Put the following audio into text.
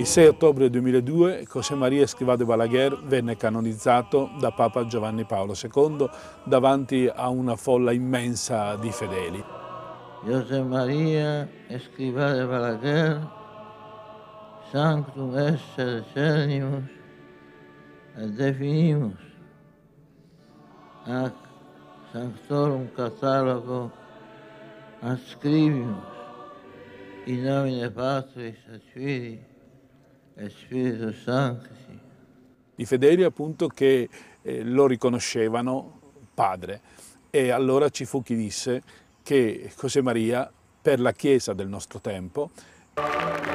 Il 6 ottobre 2002 José María Escrivá de Balaguer venne canonizzato da Papa Giovanni Paolo II davanti a una folla immensa di fedeli. José María Escrivá de Balaguer, Sanctum esse Cenimus, definimus ac Sanctorum Catalogo adscribimus in nomine Patris et Filii e Spiritus Sancti. I fedeli appunto che lo riconoscevano padre, e allora ci fu chi disse che José María per la Chiesa del nostro tempo